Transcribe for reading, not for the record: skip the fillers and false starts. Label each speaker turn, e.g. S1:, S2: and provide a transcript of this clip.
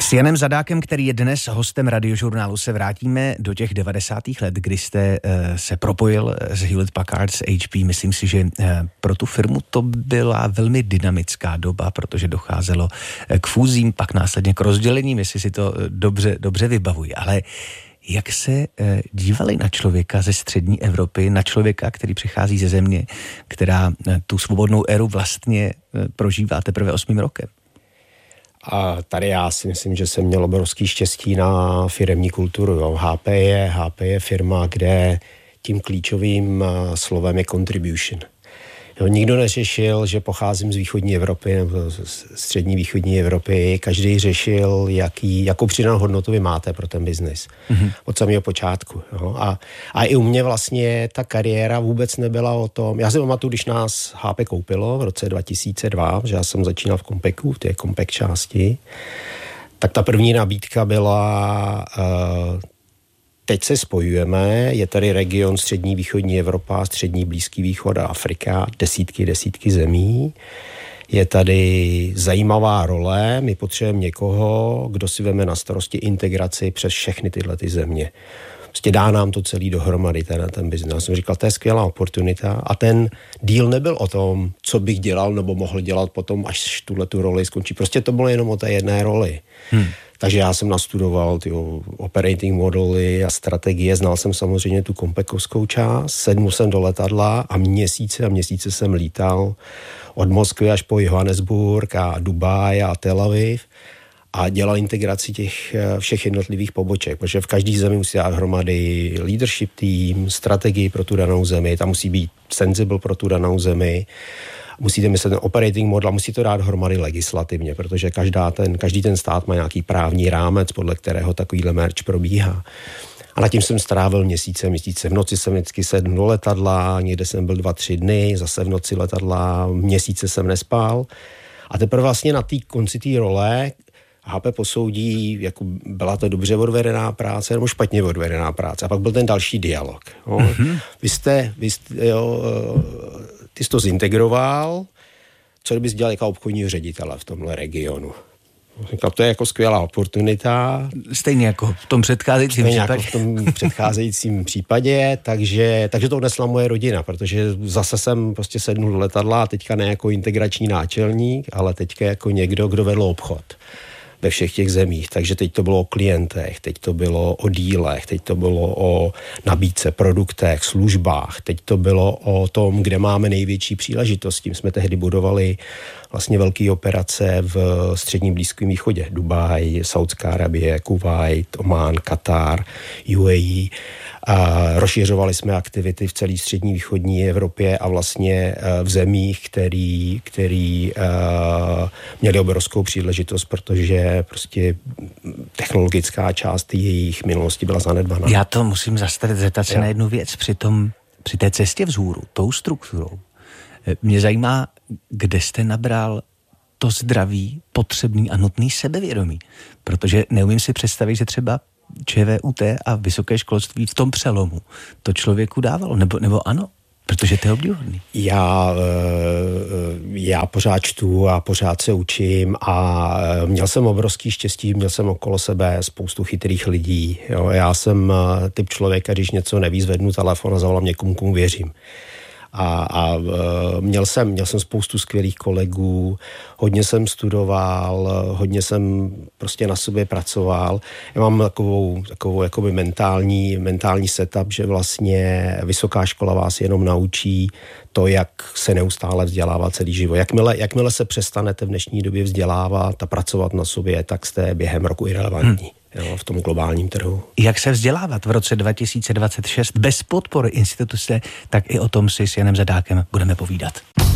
S1: S Janem Zadákem, který je dnes hostem Radiožurnálu, se vrátíme do těch 90. let, kdy jste se propojil s Hewlett Packard, s HP. Myslím si, že pro tu firmu to byla velmi dynamická doba, protože docházelo k fúzím, pak následně k rozdělením, jestli si to dobře vybavuji. Ale jak se dívali na člověka ze střední Evropy, na člověka, který přichází ze země, která tu svobodnou éru vlastně prožívá teprve 8. rokem?
S2: A tady já si myslím, že jsem měl obrovský štěstí na firemní kulturu. Jo. HP je firma, kde tím klíčovým slovem je contribution. Jo, nikdo neřešil, že pocházím z východní Evropy nebo z střední východní Evropy. Každý řešil, jakou přidanou hodnotu vy máte pro ten biznis. Od samého počátku. Jo. A i u mě vlastně ta kariéra vůbec nebyla o tom. Já si pamatuju, když nás HP koupilo v roce 2002, že já jsem začínal v Compaqu, v té Compaq části, tak ta první nabídka byla... Teď se spojujeme, je tady region střední východní Evropa, střední Blízký východ a Afrika, desítky zemí. Je tady zajímavá role, my potřebujeme někoho, kdo si veme na starosti integraci přes všechny tyhle ty země. Prostě dá nám to celý dohromady, ten biznes. Já jsem říkal, to je skvělá oportunita a ten deal nebyl o tom, co bych dělal nebo mohl dělat potom, až tuhletu roli skončí. Prostě to bylo jenom o té jedné roli. Takže já jsem nastudoval ty operating modely a strategie, znal jsem samozřejmě tu Compaqovskou část, sednul jsem do letadla a měsíce jsem lítal od Moskvy až po Johannesburg a Dubaj a Tel Aviv a dělal integraci těch všech jednotlivých poboček, protože v každé zemi musí dát hromady leadership tým, strategii pro tu danou zemi, tam musí být sensible pro tu danou zemi, musíte myslet ten operating model, musí to dát hromady legislativně, protože každý ten stát má nějaký právní rámec, podle kterého takovýhle merge probíhá. A nad tím jsem strávil měsíce. V noci jsem vždycky sedl do letadla, někde jsem byl 2-3 dny, zase v noci letadla, měsíce jsem nespal. A teprve vlastně na té konci té role HP posoudí, jako byla to dobře odvedená práce nebo špatně odvedená práce. A pak byl ten další dialog. Ty jsi to zintegroval, co kdybys dělal jako obchodního ředitele v tomhle regionu. Říkal, to je jako skvělá oportunita.
S1: Stejně jako v tom předcházejícím
S2: případě. Takže to odnesla moje rodina, protože zase jsem prostě sednul do letadla a teďka ne jako integrační náčelník, ale teďka jako někdo, kdo vedl obchod ve všech těch zemích. Takže teď to bylo o klientech, teď to bylo o dílech, teď to bylo o nabídce, produktech, službách, teď to bylo o tom, kde máme největší příležitosti. My jsme tehdy budovali vlastně velké operace v středním Blízkém východě. Dubaj, Saudská Arabie, Kuvajt, Omán, Katar, UAE. A rozšiřovali jsme aktivity v celé střední východní Evropě a vlastně v zemích, který měli obrovskou příležitost, protože prostě technologická část jejich minulosti byla zanedbaná.
S1: Já to musím zastavit, zeptat se na jednu věc. Při té cestě vzhůru, tou strukturou, mě zajímá, kde jste nabral to zdraví, potřebný a nutný sebevědomí. Protože neumím si představit, že třeba ČVUT a vysoké školství v tom přelomu to člověku dávalo, nebo ano? Protože to je obdivuhodný.
S2: Já pořád čtu a pořád se učím a měl jsem obrovský štěstí, měl jsem okolo sebe spoustu chytrých lidí. Jo. Já jsem typ člověka, když něco neví, zvednu telefon a zavolám někomu, komu věřím. A měl jsem spoustu skvělých kolegů, hodně jsem studoval, hodně jsem prostě na sobě pracoval. Já mám takovou jakoby mentální setup, že vlastně vysoká škola vás jenom naučí to, jak se neustále vzdělává celý život. Jakmile se přestanete v dnešní době vzdělávat a pracovat na sobě, tak jste během roku irelevantní. Jo, v tom globálním trhu.
S1: Jak se vzdělávat v roce 2026 bez podpory instituce, tak i o tom si s Janem Zadákem budeme povídat.